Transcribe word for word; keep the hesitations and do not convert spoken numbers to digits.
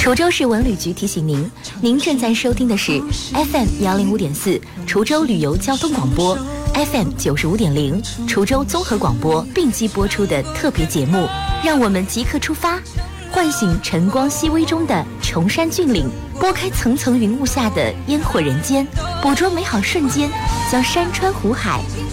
滁州市文旅局提醒您，您正在收听的是 F M 幺零五点四滁州旅游交通广播 ，F M 九十五点零滁州综合广播并机播出的特别节目。让我们即刻出发，唤醒晨光熹微中的崇山峻岭，拨开层层云雾下的烟火人间，捕捉美好瞬间，将山川湖海